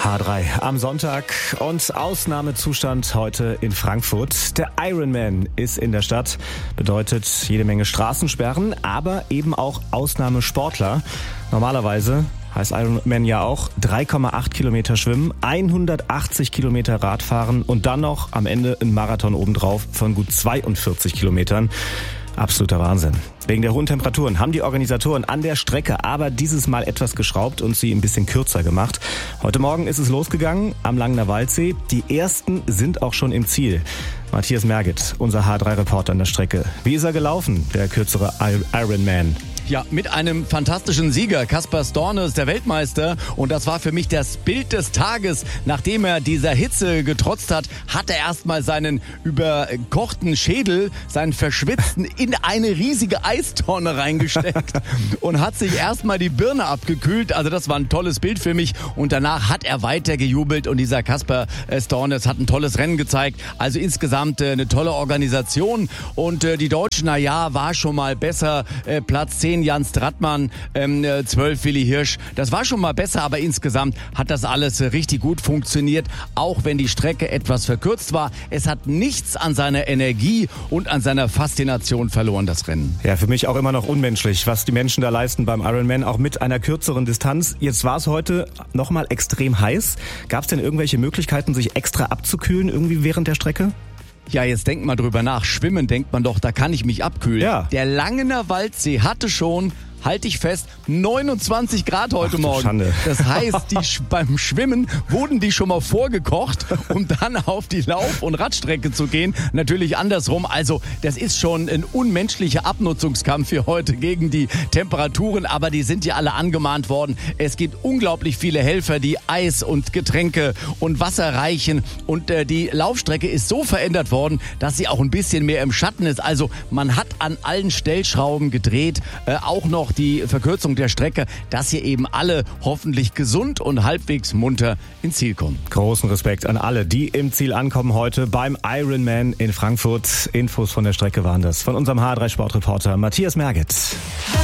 H3 am Sonntag und Ausnahmezustand heute in Frankfurt. Der Ironman ist in der Stadt, bedeutet jede Menge Straßensperren, aber eben auch Ausnahmesportler. Normalerweise heißt Ironman ja auch 3,8 Kilometer schwimmen, 180 Kilometer Radfahren und dann noch am Ende ein Marathon obendrauf von gut 42 Kilometern. Absoluter Wahnsinn. Wegen der hohen Temperaturen haben die Organisatoren an der Strecke aber dieses Mal etwas geschraubt und sie ein bisschen kürzer gemacht. Heute Morgen ist es losgegangen am Langener Waldsee. Die ersten sind auch schon im Ziel. Matthias Merget, unser H3-Reporter an der Strecke. Wie ist er gelaufen, der kürzere Ironman? Ja, mit einem fantastischen Sieger. Kaspar Stornes, der Weltmeister. Und das war für mich das Bild des Tages. Nachdem er dieser Hitze getrotzt hat, hat er erstmal seinen überkochten Schädel, seinen verschwitzten, in eine riesige Eistonne reingesteckt und hat sich erstmal die Birne abgekühlt. Also das war ein tolles Bild für mich. Und danach hat er weiter gejubelt und dieser Kaspar Stornes hat ein tolles Rennen gezeigt. Also insgesamt eine tolle Organisation. Und die Deutschen, war schon mal besser. Platz 10 Jan Strattmann, 12 Willi Hirsch. Das war schon mal besser, aber insgesamt hat das alles richtig gut funktioniert, auch wenn die Strecke etwas verkürzt war. Es hat nichts an seiner Energie und an seiner Faszination verloren, das Rennen. Ja, für mich auch immer noch unmenschlich, was die Menschen da leisten beim Ironman, auch mit einer kürzeren Distanz. Jetzt war es heute nochmal extrem heiß. Gab es denn irgendwelche Möglichkeiten, sich extra abzukühlen irgendwie während der Strecke? Ja, jetzt denkt mal drüber nach. Schwimmen denkt man doch, da kann ich mich abkühlen. Ja. Der Langener Waldsee hatte schon, halte ich fest, 29 Grad heute Morgen. Schande. Das heißt, beim Schwimmen wurden die schon mal vorgekocht, um dann auf die Lauf- und Radstrecke zu gehen. Natürlich andersrum. Also das ist schon ein unmenschlicher Abnutzungskampf für heute gegen die Temperaturen. Aber die sind ja alle angemahnt worden. Es gibt unglaublich viele Helfer, die Eis und Getränke und Wasser reichen. Und die Laufstrecke ist so verändert worden, dass sie auch ein bisschen mehr im Schatten ist. Also man hat an allen Stellschrauben gedreht. Auch noch die Verkürzung der Strecke, dass hier eben alle hoffentlich gesund und halbwegs munter ins Ziel kommen. Großen Respekt an alle, die im Ziel ankommen heute beim Ironman in Frankfurt. Infos von der Strecke waren das von unserem H3-Sportreporter Matthias Merget.